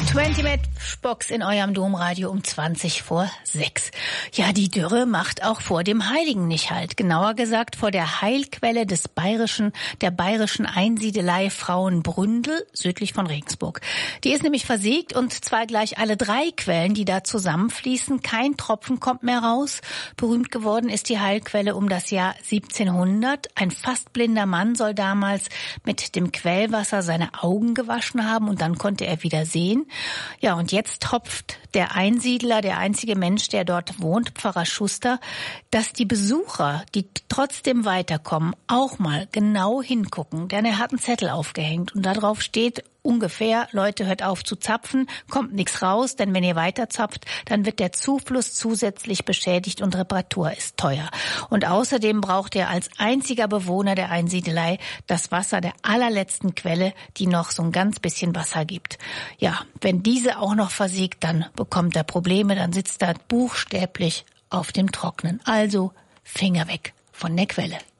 20 Matchbox in eurem Domradio um 20:06. Ja, die Dürre macht auch vor dem Heiligen nicht halt. Genauer gesagt vor der Heilquelle der bayerischen Einsiedelei Frauenbründel, südlich von Regensburg. Die ist nämlich versiegt und zwar gleich alle 3 Quellen, die da zusammenfließen. Kein Tropfen kommt mehr raus. Berühmt geworden ist die Heilquelle um das Jahr 1700. Ein fast blinder Mann soll damals mit dem Quellwasser seine Augen gewaschen haben und dann konnte er wieder sehen. Ja, und jetzt hofft der Einsiedler, der einzige Mensch, der dort wohnt, Pfarrer Schuster, dass die Besucher, die trotzdem weiterkommen, auch mal genau hingucken. Denn er hat einen Zettel aufgehängt und da drauf steht ungefähr: Leute, hört auf zu zapfen, kommt nichts raus, denn wenn ihr weiter zapft, dann wird der Zufluss zusätzlich beschädigt und Reparatur ist teuer. Und außerdem braucht er als einziger Bewohner der Einsiedelei das Wasser der allerletzten Quelle, die noch so ein ganz bisschen Wasser gibt. Ja, wenn diese auch noch versiegt, dann bekommt er Probleme, dann sitzt er buchstäblich auf dem Trocknen. Also Finger weg von der Quelle.